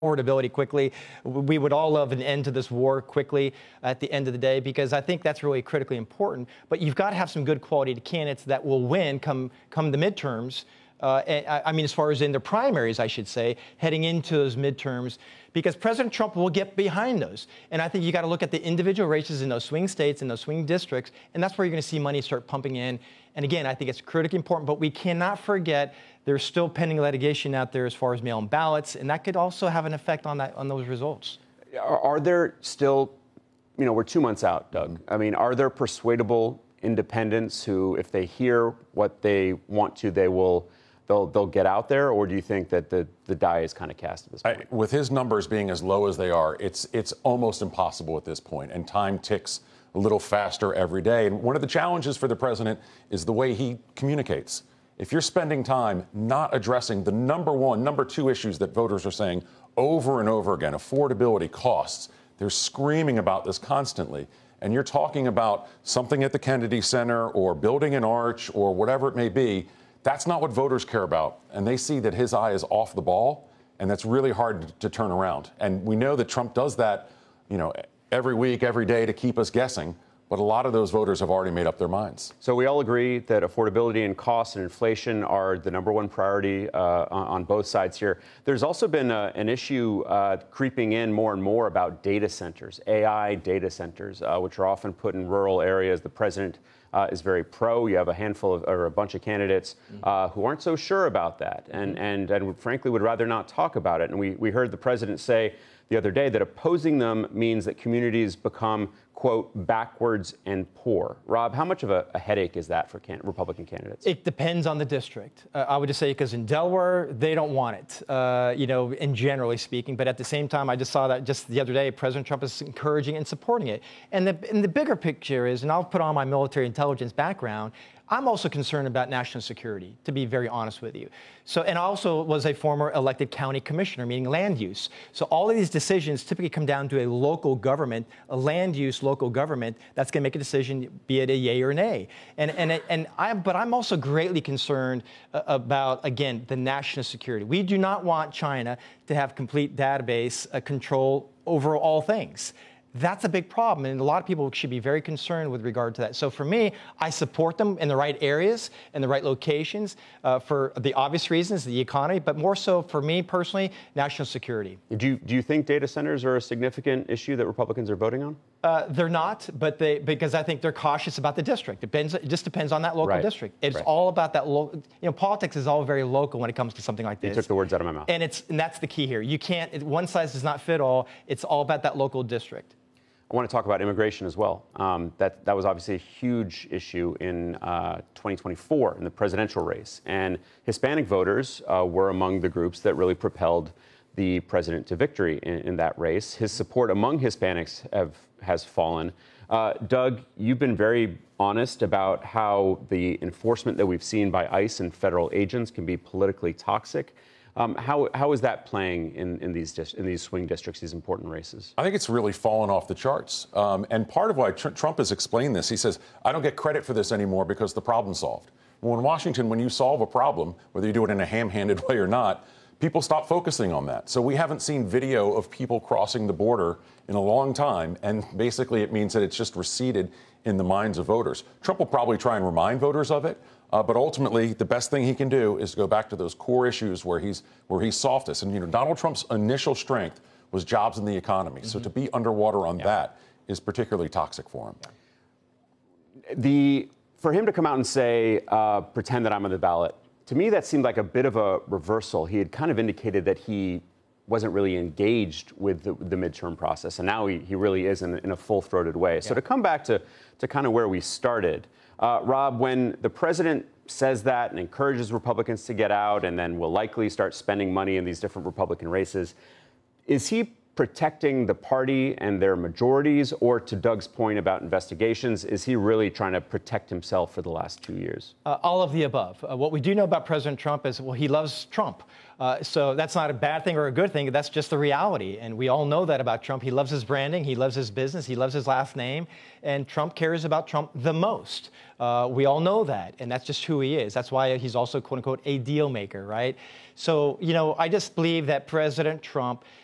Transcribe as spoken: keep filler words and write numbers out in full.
affordability quickly. We would all love an end to this war quickly at the end of the day, because I think that's really critically important. But you've got to have some good quality candidates that will win come come the midterms. Uh, I, I mean, as far as in the primaries, I should say, heading into those midterms, because President Trump will get behind those. And I think you got to look at the individual races in those swing states, in those swing districts, and that's where you're going to see money start pumping in. And again, I think it's critically important, but we cannot forget there's still pending litigation out there as far as mail-in ballots, and that could also have an effect on that on those results. Are, are there still, you know, we're two months out, Doug. I mean, are there persuadable independents who, if they hear what they want to, they will they'll they'll get out there, or do you think that the the die is kind of cast at this point? I, with his numbers being as low as they are, it's it's almost impossible at this point, and time ticks a little faster every day. And one of the challenges for the president is the way he communicates. If you're spending time not addressing the number one, number two issues that voters are saying over and over again, affordability, costs, they're screaming about this constantly. And you're talking about something at the Kennedy Center or building an arch or whatever it may be, that's not what voters care about. And they see that his eye is off the ball, and that's really hard to turn around. And we know that Trump does that, you know, every week, every day to keep us guessing. But a lot of those voters have already made up their minds. So we all agree that affordability and costs and inflation are the number one priority uh, on, on both sides here. There's also been a, an issue uh, creeping in more and more about data centers, A I data centers, uh, which are often put in rural areas. The president uh, is very pro. You have a handful of, or a bunch of candidates uh, who aren't so sure about that, and and and frankly would rather not talk about it. And we we heard the president say the other day that opposing them means that communities become, quote, backwards and poor. Rob, how much of a, a headache is that for can- Republican candidates? It depends on the district. Uh, I would just say, because in Delaware, they don't want it, uh, you know, in generally speaking. But at the same time, I just saw that just the other day, President Trump is encouraging and supporting it. And the, and the bigger picture is, and I'll put on my military intelligence background, I'm also concerned about national security, to be very honest with you. So, and I also was a former elected county commissioner, meaning land use. So all of these decisions typically come down to a local government, a land use local government that's going to make a decision, be it a yay or nay. And and and I, but I'm also greatly concerned about, again, the national security. We do not want China to have complete database uh, control over all things. That's a big problem, and a lot of people should be very concerned with regard to that. So for me, I support them in the right areas, in the right locations, uh, for the obvious reasons, the economy, but more so for me personally, national security. Do you, do you think data centers are a significant issue that Republicans are voting on? Uh, they're not, but they because I think they're cautious about the district. It, depends, it just depends on that local right. district. It's right. all about that local. You know, politics is all very local when it comes to something like this. You took the words out of my mouth. And it's and that's the key here. You can't. It, one size does not fit all. It's all about that local district. I want to talk about immigration as well. Um, that that was obviously a huge issue in uh, twenty twenty-four in the presidential race, and Hispanic voters uh, were among the groups that really propelled the president to victory in, in that race. His support among Hispanics have has fallen. Uh, Doug, you've been very honest about how the enforcement that we've seen by ICE and federal agents can be politically toxic. Um, how how is that playing in, in these dis- in these swing districts, these important races? I think it's really fallen off the charts. Um, and part of why tr- Trump has explained this, he says, I don't get credit for this anymore because the problem's solved. Well, in Washington, when you solve a problem, whether you do it in a ham-handed way or not, people stop focusing on that. So we haven't seen video of people crossing the border in a long time. And basically, it means that it's just receded in the minds of voters. Trump will probably try and remind voters of it. Uh, but ultimately, the best thing he can do is go back to those core issues where he's where he's softest. And, you know, Donald Trump's initial strength was jobs in the economy. Mm-hmm. So to be underwater on yeah. that is particularly toxic for him. Yeah. The for him to come out and say, uh, pretend that I'm on the ballot, to me, that seemed like a bit of a reversal. He had kind of indicated that he wasn't really engaged with the, the midterm process. And now he, he really is in, in a full-throated way. Yeah. So to come back to, to kind of where we started, Uh, Rob, when the president says that and encourages Republicans to get out and then will likely start spending money in these different Republican races, is he protecting the party and their majorities, or, to Doug's point about investigations, is he really trying to protect himself for the last two years? Uh, all of the above. Uh, what we do know about President Trump is, well, he loves Trump. Uh, so that's not a bad thing or a good thing. That's just the reality. And we all know that about Trump. He loves his branding. He loves his business. He loves his last name. And Trump cares about Trump the most. Uh, we all know that. And that's just who he is. That's why he's also, quote unquote, a deal maker, right? So, you know, I just believe that President Trump